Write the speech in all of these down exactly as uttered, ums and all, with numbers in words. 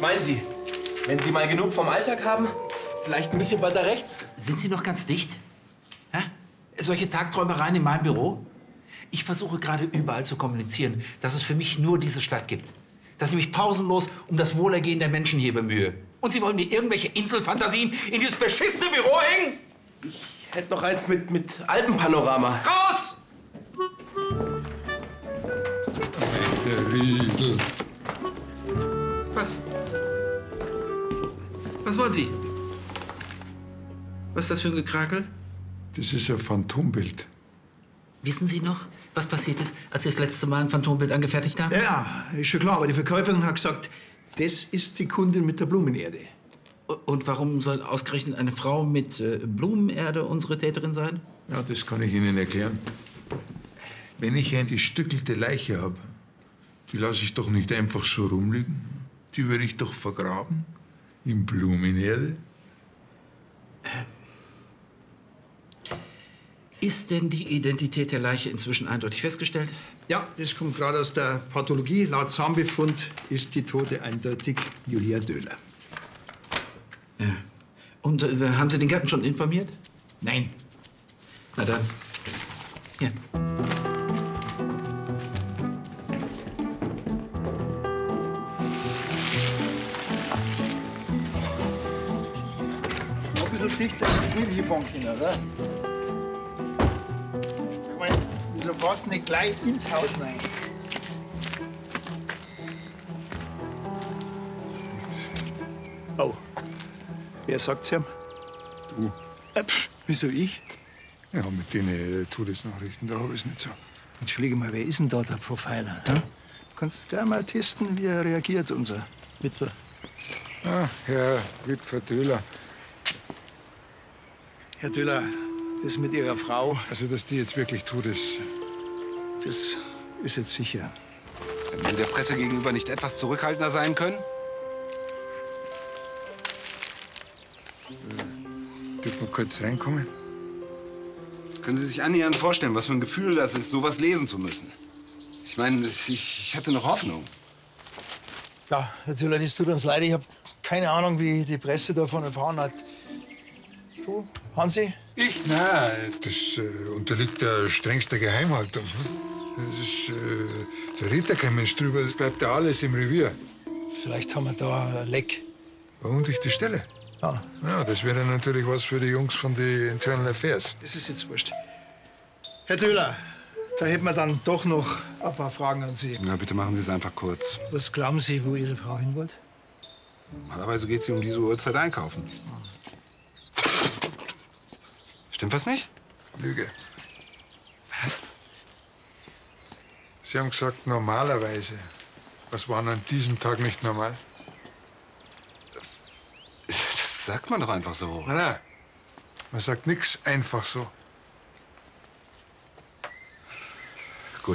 Was meinen Sie? Wenn Sie mal genug vom Alltag haben, vielleicht ein bisschen weiter rechts? Sind Sie noch ganz dicht? Hä? Solche Tagträumereien in meinem Büro? Ich versuche gerade überall zu kommunizieren, dass es für mich nur diese Stadt gibt. Dass ich mich pausenlos um das Wohlergehen der Menschen hier bemühe. Und Sie wollen mir irgendwelche Inselfantasien in dieses beschissene Büro hängen? Ich hätte noch eins mit, mit Alpenpanorama. Raus! Der Riegel. Was? Was wollen Sie? Was ist das für ein Gekrakel? Das ist ein Phantombild. Wissen Sie noch, was passiert ist, als Sie das letzte Mal ein Phantombild angefertigt haben? Ja, ist schon klar. Aber die Verkäuferin hat gesagt, das ist die Kundin mit der Blumenerde. Und warum soll ausgerechnet eine Frau mit äh, Blumenerde unsere Täterin sein? Ja, das kann ich Ihnen erklären. Wenn ich eine gestückelte Leiche habe, die lasse ich doch nicht einfach so rumliegen. Die würde ich doch vergraben. In Blumenerde. Ist denn die Identität der Leiche inzwischen eindeutig festgestellt? Ja, das kommt gerade aus der Pathologie. Laut Samenbefund ist die Tote eindeutig Julia Döhler. Ja. Und äh, haben Sie den Gatten schon informiert? Nein. Na dann. Hier. Ein bisschen dichter ins Niedliche fahren können, oder? Ich meine, wieso fährst du nicht gleich ins Haus rein? Oh. Wer sagt's ihm? Du. Äh, pff, wieso ich? Ja, mit den äh, Todesnachrichten, da habe ich es nicht so. Entschuldige mal, wer ist denn da der Profiler? Hm? Du kannst gleich mal testen, wie er reagiert, unser Witwer. Ah, Herr Witwer Döhler. Herr Döhler, das mit Ihrer Frau, Also, dass die jetzt wirklich tot ist. das ist jetzt sicher. Wenn Sie der Presse gegenüber nicht etwas zurückhaltender sein können? Dürfen wir kurz reinkommen? Können Sie sich annähernd vorstellen, was für ein Gefühl das ist, sowas lesen zu müssen? Ich meine, ich, ich hatte noch Hoffnung. Ja, Herr Döhler, das tut uns leid. Ich habe keine Ahnung, wie die Presse davon erfahren hat. Du, Hansi? Ich? Nein, das äh, unterliegt der strengster Geheimhaltung. Das ist, äh, da redet ja kein Mensch drüber, das bleibt ja alles im Revier. Vielleicht haben wir da ein Leck. Warum sich die Stelle? Ja, Ja, das wäre natürlich was für die Jungs von den Internal Affairs. das ist jetzt wurscht. Herr Döhler, da hätten wir dann doch noch ein paar Fragen an Sie. Na, bitte machen Sie es einfach kurz. Was glauben Sie, wo Ihre Frau hin wollte? Normalerweise geht sie um diese Uhrzeit einkaufen. Stimmt was nicht? Lüge. Was? Sie haben gesagt, normalerweise. Was war an diesem Tag nicht normal? Das sagt man doch einfach so. Nein, nein. Man sagt nichts einfach so. Gut.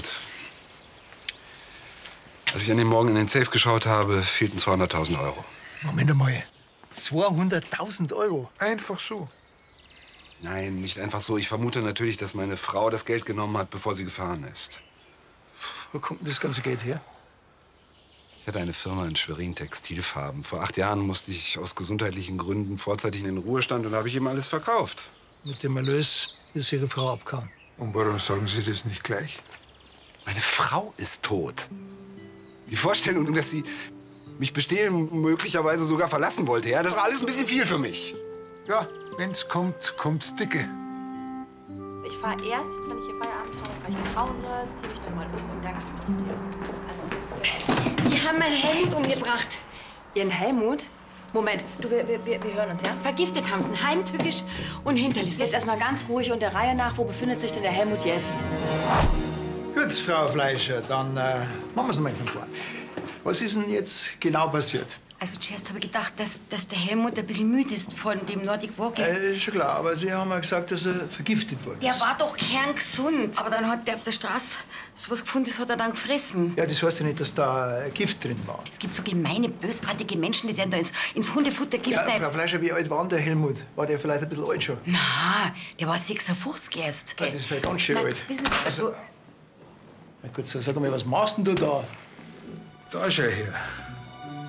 Als ich an dem Morgen in den Safe geschaut habe, fehlten zweihunderttausend Euro. Moment einmal. zweihunderttausend Euro? Einfach so. Nein, nicht einfach so. Ich vermute natürlich, dass meine Frau das Geld genommen hat, bevor sie gefahren ist. Wo kommt denn das ganze Geld her? Ich hatte eine Firma in Schwerin, Textilfarben. Vor acht Jahren musste ich aus gesundheitlichen Gründen vorzeitig in den Ruhestand und da habe ich ihm alles verkauft. Mit dem Erlös ist Ihre Frau abgehauen. Und warum sagen Sie das nicht gleich? Meine Frau ist tot. Die Vorstellung, dass sie mich bestehlen, möglicherweise sogar verlassen wollte, ja, das war alles ein bisschen viel für mich. Ja, wenn's kommt, kommt's dicke. Ich fahre erst, jetzt wenn ich hier Feierabend habe, fahre ich nach Hause, ziehe mich noch mal um und dann komme ich zu dir. Also, Die haben meinen Helmut umgebracht. Ihren Helmut? Moment, du, wir, wir, wir hören uns, ja? Vergiftet haben sie ihn, heimtückisch und hinterlistig. Jetzt erstmal ganz ruhig und der Reihe nach, wo befindet sich denn der Helmut jetzt? Gut, Frau Fleischer, dann äh, machen wir es mal von vorn. Was ist denn jetzt genau passiert? Also zuerst habe ich gedacht, dass, dass der Helmut ein bisschen müde ist von dem Nordic Walking. Äh, ist schon klar, aber Sie haben ja gesagt, dass er vergiftet wurde. Der war doch kerngesund. Aber dann hat der auf der Straße sowas gefunden, das hat er dann gefressen. Ja, das heißt ja nicht, dass da äh, Gift drin war. Es gibt so gemeine, bösartige Menschen, die werden da ins, ins Hundefutter Gift Ja, rein. Frau Fleischer, wie alt war denn der Helmut? War der vielleicht ein bisschen alt schon? Na, der war sechsundfünfzig erst. Ja, Gell? das ist vielleicht ganz schön Nein, alt. wissen Sie, Also, na gut, so, sag mal, was machst denn du da? Da schau her.